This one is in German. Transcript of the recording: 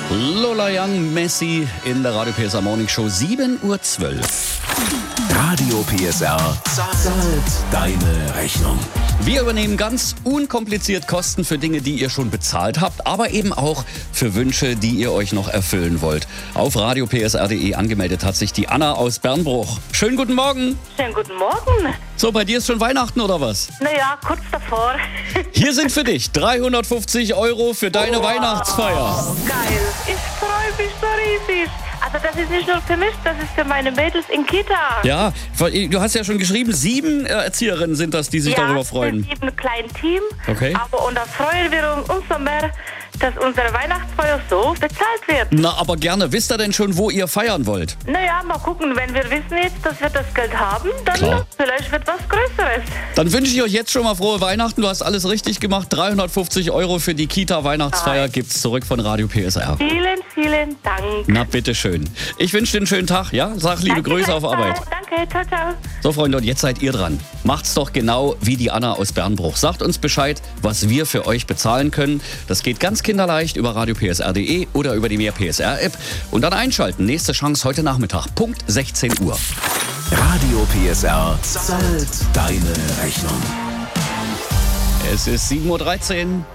Lola Young, Messi in der Radio PSR Morning Show, 7:12 Uhr. Radio PSR zahlt deine Rechnung. Wir übernehmen ganz unkompliziert Kosten für Dinge, die ihr schon bezahlt habt, aber eben auch für Wünsche, die ihr euch noch erfüllen wollt. Auf radiopsr.de angemeldet hat sich die Anna aus Bernbruch. Schönen guten Morgen. Schönen guten Morgen. So, bei dir ist schon Weihnachten oder was? Naja, kurz davor. Hier sind für dich 350 € für deine Weihnachtsfeier. Geil. Ich freue mich so riesig. Also das ist nicht nur für mich, das ist für meine Mädels in Kita. Ja, du hast ja schon geschrieben, 7 Erzieherinnen sind das, die sich darüber freuen. Ja, wir sind ein kleines Team. Okay. Aber und da freuen wir uns umso mehr, dass unsere Weihnachtsfeier so bezahlt wird. Na, aber gerne. Wisst ihr denn schon, wo ihr feiern wollt? Naja, mal gucken. Wenn wir wissen jetzt, dass wir das Geld haben, dann Klar. vielleicht wird was Größeres. Dann wünsche ich euch jetzt schon mal frohe Weihnachten. Du hast alles richtig gemacht. 350 € für die Kita-Weihnachtsfeier gibt's zurück von Radio PSR. Vielen, vielen Dank. Na, bitteschön. Ich wünsche dir einen schönen Tag, ja? Sag liebe Danke, Grüße auf Arbeit. Danke, ciao, ciao. So, Freunde, und jetzt seid ihr dran. Macht's doch genau wie die Anna aus Bernbruch. Sagt uns Bescheid, was wir für euch bezahlen können. Das geht ganz kinderleicht über radiopsr.de oder über die Mehr PSR-App. Und dann einschalten. Nächste Chance heute Nachmittag, Punkt 16 Uhr. Radio PSR zahlt deine Rechnung. Es ist 7:13 Uhr.